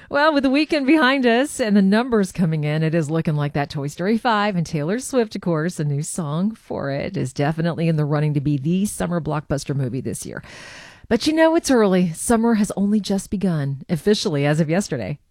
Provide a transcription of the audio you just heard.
Well, with the weekend behind us and the numbers coming in, it is looking like that Toy Story 5 and Taylor Swift, of course, a new song for it, is definitely in the running to be the summer blockbuster movie this year. But you know, it's early. Summer has only just begun, officially as of yesterday.